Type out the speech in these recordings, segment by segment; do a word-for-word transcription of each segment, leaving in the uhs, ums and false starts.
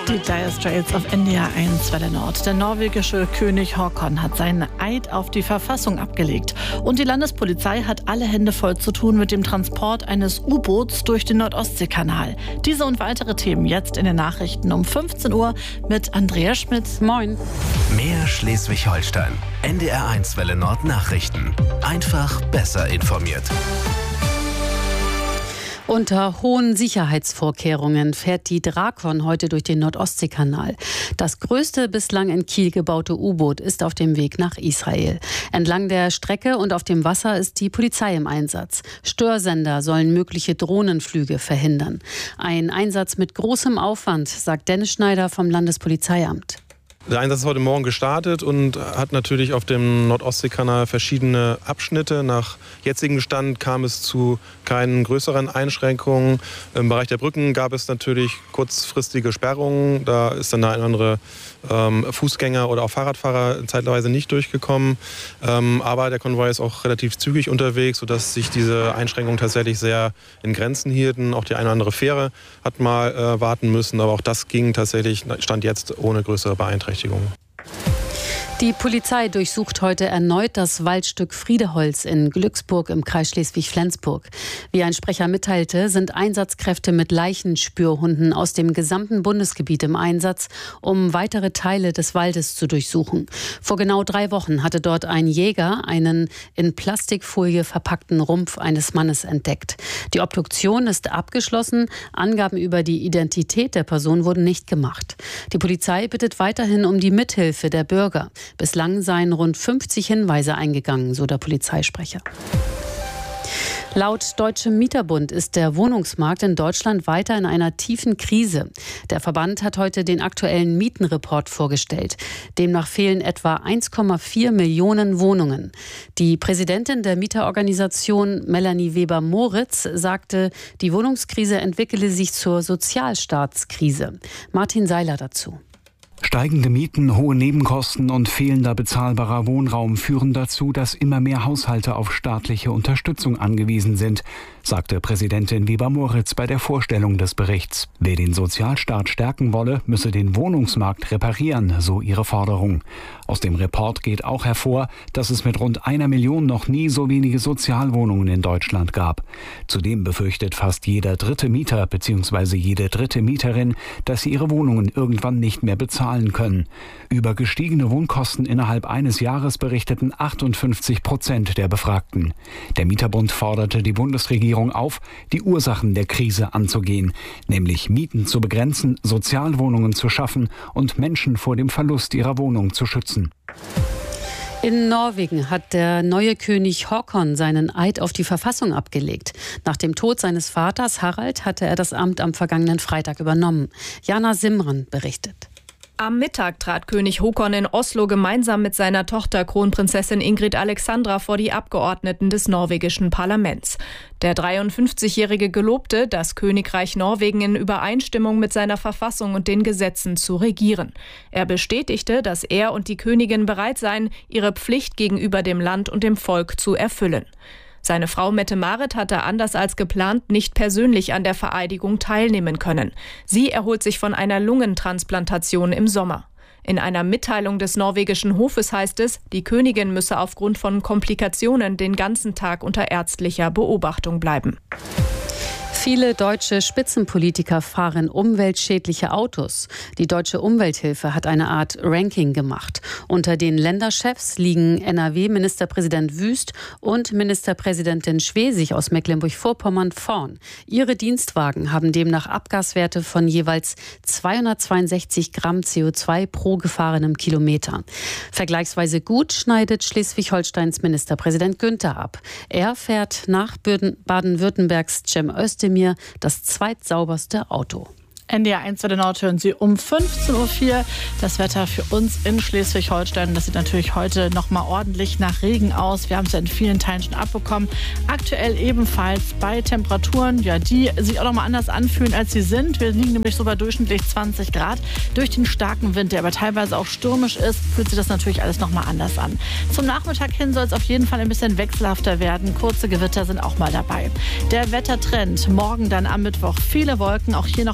Die Dire Straits auf N D R eins Welle Nord. Der norwegische König Haakon hat seinen Eid auf die Verfassung abgelegt. Und die Landespolizei hat alle Hände voll zu tun mit dem Transport eines U-Boots durch den Nordostseekanal. Diese und weitere Themen jetzt in den Nachrichten um fünfzehn Uhr mit Andrea Schmidt. Moin. Mehr Schleswig-Holstein. N D R eins Welle Nord Nachrichten. Einfach besser informiert. Unter hohen Sicherheitsvorkehrungen fährt die Drakon heute durch den Nordostseekanal. Das größte bislang in Kiel gebaute U-Boot ist auf dem Weg nach Israel. Entlang der Strecke und auf dem Wasser ist die Polizei im Einsatz. Störsender sollen mögliche Drohnenflüge verhindern. Ein Einsatz mit großem Aufwand, sagt Dennis Schneider vom Landespolizeiamt. Der Einsatz ist heute Morgen gestartet und hat natürlich auf dem Nordostseekanal verschiedene Abschnitte. Nach jetzigem Stand kam es zu keinen größeren Einschränkungen. Im Bereich der Brücken gab es natürlich kurzfristige Sperrungen. Da ist dann der eine oder andere ähm, Fußgänger oder auch Fahrradfahrer zeitweise nicht durchgekommen. Ähm, aber der Konvoi ist auch relativ zügig unterwegs, sodass sich diese Einschränkungen tatsächlich sehr in Grenzen hielten. Auch die eine oder andere Fähre hat mal äh, warten müssen, aber auch das ging tatsächlich, stand jetzt ohne größere Beeinträchtigungen. Die Polizei durchsucht heute erneut das Waldstück Friedeholz in Glücksburg im Kreis Schleswig-Flensburg. Wie ein Sprecher mitteilte, sind Einsatzkräfte mit Leichenspürhunden aus dem gesamten Bundesgebiet im Einsatz, um weitere Teile des Waldes zu durchsuchen. Vor genau drei Wochen hatte dort ein Jäger einen in Plastikfolie verpackten Rumpf eines Mannes entdeckt. Die Obduktion ist abgeschlossen. Angaben über die Identität der Person wurden nicht gemacht. Die Polizei bittet weiterhin um die Mithilfe der Bürger. Bislang seien rund fünfzig Hinweise eingegangen, so der Polizeisprecher. Laut Deutschem Mieterbund ist der Wohnungsmarkt in Deutschland weiter in einer tiefen Krise. Der Verband hat heute den aktuellen Mietenreport vorgestellt. Demnach fehlen etwa eins Komma vier Millionen Wohnungen. Die Präsidentin der Mieterorganisation Melanie Weber-Moritz sagte, die Wohnungskrise entwickele sich zur Sozialstaatskrise. Martin Seiler dazu. Steigende Mieten, hohe Nebenkosten und fehlender bezahlbarer Wohnraum führen dazu, dass immer mehr Haushalte auf staatliche Unterstützung angewiesen sind, sagte Präsidentin Weber-Moritz bei der Vorstellung des Berichts. Wer den Sozialstaat stärken wolle, müsse den Wohnungsmarkt reparieren, so ihre Forderung. Aus dem Report geht auch hervor, dass es mit rund einer Million noch nie so wenige Sozialwohnungen in Deutschland gab. Zudem befürchtet fast jeder dritte Mieter bzw. jede dritte Mieterin, dass sie ihre Wohnungen irgendwann nicht mehr bezahlen können. Über gestiegene Wohnkosten innerhalb eines Jahres berichteten achtundfünfzig Prozent der Befragten. Der Mieterbund forderte die Bundesregierung auf, die Ursachen der Krise anzugehen, nämlich Mieten zu begrenzen, Sozialwohnungen zu schaffen und Menschen vor dem Verlust ihrer Wohnung zu schützen. In Norwegen hat der neue König Haakon seinen Eid auf die Verfassung abgelegt. Nach dem Tod seines Vaters Harald hatte er das Amt am vergangenen Freitag übernommen. Jana Simran berichtet. Am Mittag trat König Haakon in Oslo gemeinsam mit seiner Tochter Kronprinzessin Ingrid Alexandra vor die Abgeordneten des norwegischen Parlaments. Der dreiundfünfzigjährige gelobte, das Königreich Norwegen in Übereinstimmung mit seiner Verfassung und den Gesetzen zu regieren. Er bestätigte, dass er und die Königin bereit seien, ihre Pflicht gegenüber dem Land und dem Volk zu erfüllen. Seine Frau Mette-Marit hatte anders als geplant nicht persönlich an der Vereidigung teilnehmen können. Sie erholt sich von einer Lungentransplantation im Sommer. In einer Mitteilung des norwegischen Hofes heißt es, die Königin müsse aufgrund von Komplikationen den ganzen Tag unter ärztlicher Beobachtung bleiben. Viele deutsche Spitzenpolitiker fahren umweltschädliche Autos. Die Deutsche Umwelthilfe hat eine Art Ranking gemacht. Unter den Länderchefs liegen N R W-Ministerpräsident Wüst und Ministerpräsidentin Schwesig aus Mecklenburg-Vorpommern vorn. Ihre Dienstwagen haben demnach Abgaswerte von jeweils zweihundertzweiundsechzig Gramm C O zwei pro gefahrenem Kilometer. Vergleichsweise gut schneidet Schleswig-Holsteins Ministerpräsident Günther ab. Er fährt nach Baden-Württembergs Cem Özdemir das zweitsauberste Auto. N D R eins Welle Nord hören Sie um fünfzehn Uhr vier. Das Wetter für uns in Schleswig-Holstein. Das sieht natürlich heute noch mal ordentlich nach Regen aus. Wir haben es ja in vielen Teilen schon abbekommen. Aktuell ebenfalls bei Temperaturen, ja, die sich auch noch mal anders anfühlen, als sie sind. Wir liegen nämlich so bei durchschnittlich zwanzig Grad. Durch den starken Wind, der aber teilweise auch stürmisch ist, fühlt sich das natürlich alles noch mal anders an. Zum Nachmittag hin soll es auf jeden Fall ein bisschen wechselhafter werden. Kurze Gewitter sind auch mal dabei. Der Wettertrend morgen dann am Mittwoch. Viele Wolken, auch hier noch mal ein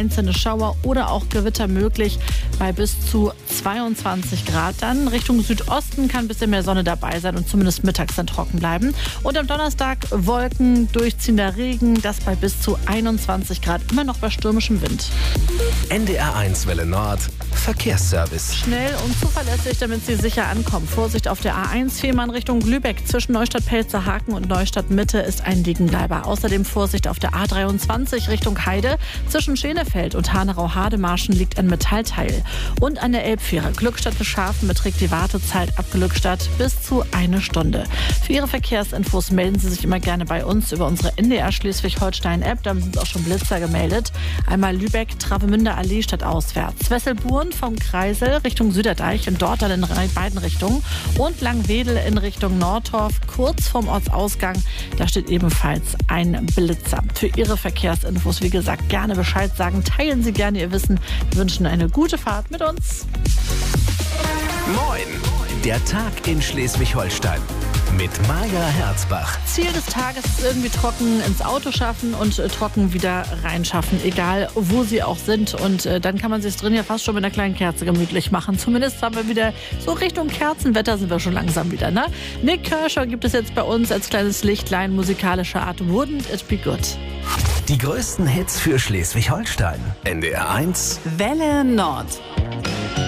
einzelne Schauer oder auch Gewitter möglich bei bis zu zweiundzwanzig Grad. Dann Richtung Südosten kann ein bisschen mehr Sonne dabei sein und zumindest mittags dann trocken bleiben. Und am Donnerstag Wolken, durchziehender Regen, das bei bis zu einundzwanzig Grad, immer noch bei stürmischem Wind. N D R eins Welle Nord, Verkehrsservice. Schnell und zuverlässig, damit Sie sicher ankommen. Vorsicht auf der A eins Fehmarn Richtung Lübeck. Zwischen Neustadt-Pelzerhaken und Neustadt-Mitte ist ein Liegenbleiber. Außerdem Vorsicht auf der A dreiundzwanzig Richtung Heide. Zwischen Schenefeld und Hanau-Hademarschen liegt ein Metallteil. Und an der Elbfähre Glückstadt-Beschafen beträgt die Wartezeit ab Glückstadt bis zu eine Stunde. Für Ihre Verkehrsinfos melden Sie sich immer gerne bei uns über unsere N D R Schleswig-Holstein-App. Da sind auch schon Blitzer gemeldet. Einmal Lübeck, Travemünder Allee stadtauswärts. Wesselburen vom Kreisel Richtung Süderdeich und dort dann in beiden Richtungen. Und Langwedel in Richtung Nordtorf, kurz vorm Ortsausgang. Da steht ebenfalls ein Blitzer. Für Ihre Verkehrsinfos, wie gesagt, gerne Bescheid sagen. Teilen Sie gerne Ihr Wissen. Wir wünschen eine gute Fahrt mit uns. Moin! Der Tag in Schleswig-Holstein mit Maja Herzbach. Ziel des Tages ist irgendwie trocken ins Auto schaffen und äh, trocken wieder reinschaffen, egal wo Sie auch sind. Und äh, dann kann man sich drin ja fast schon mit einer kleinen Kerze gemütlich machen. Zumindest haben wir wieder so Richtung Kerzenwetter sind wir schon langsam wieder. Ne? Nick Kershaw gibt es jetzt bei uns als kleines Lichtlein musikalischer Art. Wouldn't it be good? Die größten Hits für Schleswig-Holstein. N D R eins Welle Nord.